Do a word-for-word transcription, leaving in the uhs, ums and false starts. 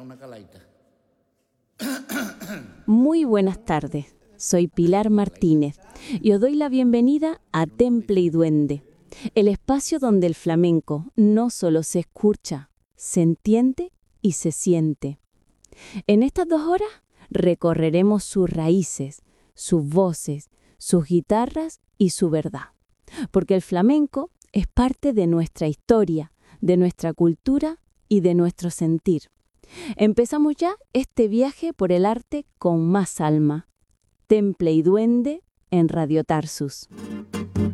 una calaita. Muy buenas tardes, soy Pilar Martínez y os doy la bienvenida a Temple y Duende, el espacio donde el flamenco no solo se escucha, se entiende y se siente. En estas dos horas recorreremos sus raíces, sus voces, sus guitarras y su verdad, porque el flamenco es parte de nuestra historia, de nuestra cultura y de nuestro sentir. Empezamos ya este viaje por el arte con más alma. Temple y Duende en Radio Tarsus.